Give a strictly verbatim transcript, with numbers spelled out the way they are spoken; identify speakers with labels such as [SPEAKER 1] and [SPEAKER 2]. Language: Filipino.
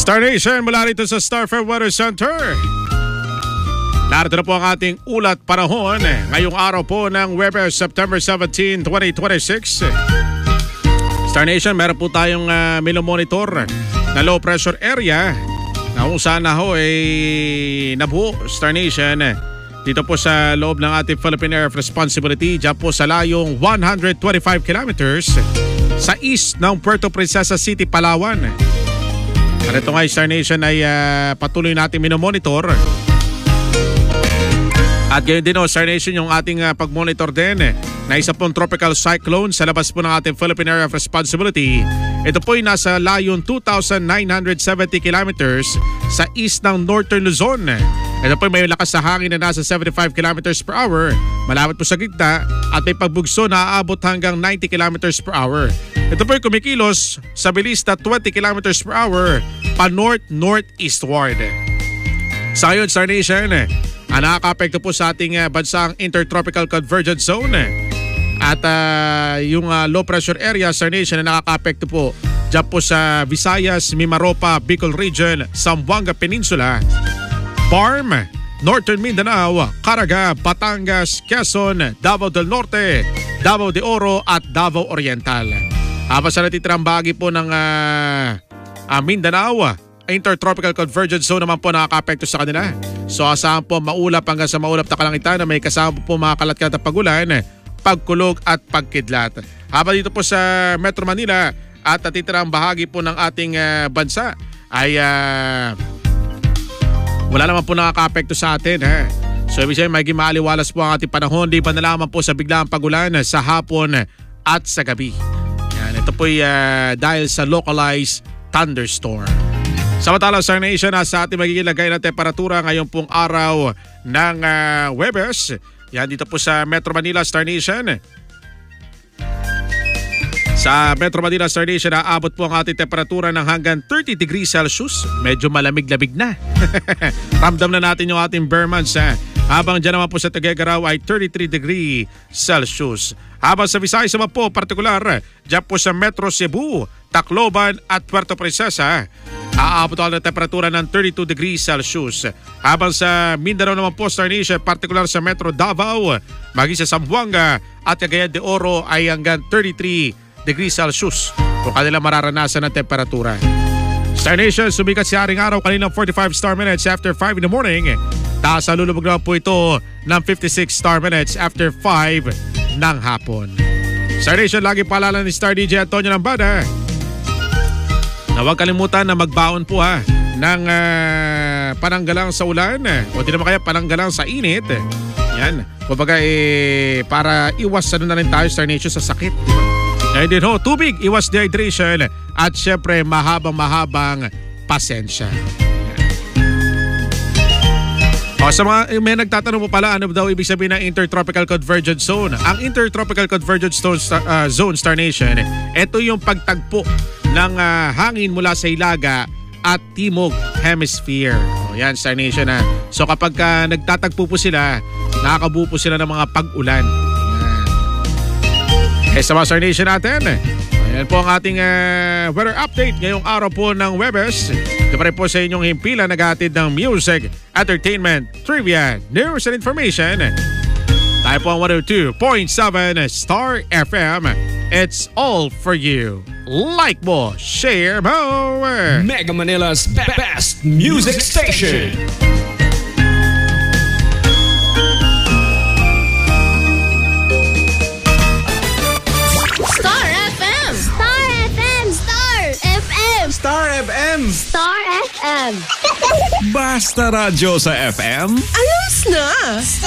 [SPEAKER 1] Star Nation mula rito sa Star Fair Weather Center. Narito na po ang ating ulat panahon ngayong araw po ng Webes, September seventeenth, twenty twenty-six. Star Nation, meron po tayong uh, minomonitor na low pressure area na kung saan na ho ay nabuo, Star Nation, dito po sa loob ng ating Philippine Area of Responsibility, dyan po sa layong one hundred twenty-five kilometers sa east ng Puerto Princesa City, Palawan. At ito nga, Star Nation, ay uh, patuloy natin minomonitor. At gayon din, oh, Star Nation, yung ating uh, pag-monitor din eh, na isa pong tropical cyclone sa labas po ng ating Philippine Area of Responsibility. Ito po ay nasa layon two thousand nine hundred seventy kilometers sa east ng Northern Luzon. Ito po ay may lakas na hangin na nasa seventy-five kilometers per hour. Malapit po sa gitna at may pagbugso na aabot hanggang ninety kilometers per hour. Ito po ay kumikilos sa bilis na twenty kilometers per hour pa north-northeastward. Sa ngayon, Star Nation, ang nakaka-apekto po sa ating uh, bansang Intertropical Convergence Zone at uh, yung uh, low pressure area, Star Nation, na nakaka-apekto po dyan po sa Visayas, Mimaropa, Bicol Region, Zamboanga Peninsula, Barm, Northern Mindanao, Caraga, Batangas, Quezon, Davao del Norte, Davao de Oro at Davao Oriental. Habang sa natitirang bahagi po ng uh, uh, Mindanao, Intertropical Convergence Zone naman po nakaka-apekto sa kanila. So asahan po maulap hanggang sa maulap na kalangitan na may kasama po mga kalat-kalat na pagulan, pagkulog at pagkidlat. Habang dito po sa Metro Manila at natitirang bahagi po ng ating uh, bansa ay uh, wala naman po nakaka-apekto sa atin. Ha? So ibig sabihin, magiging maaliwalas po ang ating panahon. Di ba na lamang po sa biglaang pagulan sa hapon at sa gabi. Yan, ito po ay uh, dahil sa localized thunderstorm. Samantala, Star Nation, sa ating magiging lagay ng temperatura ngayong pong araw ng uh, Webes. Yan dito po sa Metro Manila, Star Nation. Sa Metro Manila, Star Nation, aabot po ang ating temperatura ng hanggang thirty degrees Celsius. Medyo malamig-lamig na. Ramdam na natin yung ating bare months. Ha? Habang dyan naman po sa Tuguegarao ay thirty-three degrees Celsius. Habang sa Visayas naman po, partikular, dyan po sa Metro Cebu, Tacloban at Puerto Princesa, aabot ang temperatura ng thirty-two degrees Celsius. Habang sa Mindanao naman po, Star Nation, partikular sa Metro Davao, maging sa Zamboanga at Cagayan de Oro ay hanggang thirty-three degrees Celsius kung kanila mararanasan ng temperatura. Star Nation, sumikat si Haring Araw kaninang forty-five star minutes after five in the morning. Taas sa lulubog naman po ito ng fifty-six star minutes after five ng hapon. Star Nation, lagi paalala ni Star D J Antonio Lambada na huwag kalimutan na magbaon po ha ng uh, pananggalang sa ulan o di naman kaya pananggalang sa init. Yan. Kumbaga eh, para iwas ano na rin tayo, Star Nation, sa sakit. Diba? Ngayon din ho, tubig, iwas dehydration at syempre mahabang-mahabang pasensya. O, sa mga may nagtatanong po pala, ano daw ibig sabihin ng Intertropical Convergence Zone? Ang Intertropical Convergence Zone, uh, Zone, Star Nation, ito yung pagtagpo ng uh, hangin mula sa Hilaga at Timog Hemisphere. O, yan, Star Nation na. So kapag uh, nagtatagpo po sila, nakakabuo po sila ng mga pag-ulan. Yan. Eh sa mga Star Nation natin, ayan po ang ating uh, weather update ngayong araw po ng Webes. Kapare po sa inyong himpilan, naghahatid ng music, entertainment, trivia, news and information. Tayo po ang one oh two point seven Star F M. It's all for you. Like mo, share mo.
[SPEAKER 2] Mega Manila's best music station.
[SPEAKER 3] Star F M. Star F M. Star F M.
[SPEAKER 2] Star F M.
[SPEAKER 3] Star F M.
[SPEAKER 2] Basta radyo sa F M.
[SPEAKER 3] Ayos na. Star